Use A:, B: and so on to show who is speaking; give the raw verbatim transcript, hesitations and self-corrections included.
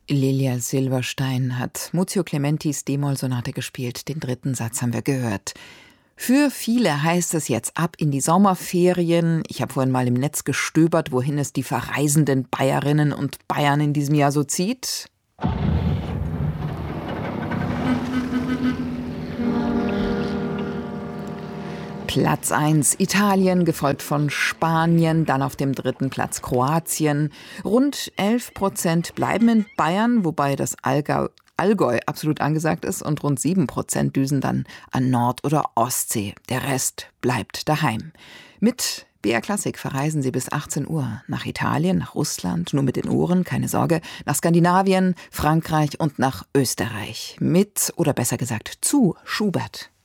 A: Lilia Silberstein hat Muzio Clementis D-Moll-Sonate gespielt. Den dritten Satz haben wir gehört. Für viele heißt es jetzt ab in die Sommerferien. Ich habe vorhin mal im Netz gestöbert, wohin es die verreisenden Bayerinnen und Bayern in diesem Jahr so zieht. Platz eins Italien, gefolgt von Spanien, dann auf dem dritten Platz Kroatien. Rund elf Prozent bleiben in Bayern, wobei das Allgäu, Allgäu absolut angesagt ist, und rund sieben Prozent düsen dann an Nord- oder Ostsee. Der Rest bleibt daheim. Mit B R Klassik verreisen Sie bis achtzehn Uhr nach Italien, nach Russland, nur mit den Ohren, keine Sorge, nach Skandinavien, Frankreich und nach Österreich. Mit, oder besser gesagt zu Schubert.